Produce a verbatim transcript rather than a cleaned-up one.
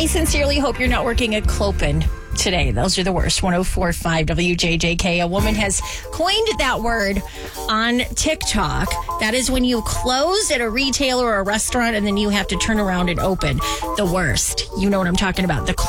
I sincerely hope you're not working at Clopen today. Those are the worst. one oh four point five W J J K. A woman has coined that word on TikTok. That is when you close at a retailer or a restaurant and then you have to turn around and open. The worst. You know what I'm talking about. The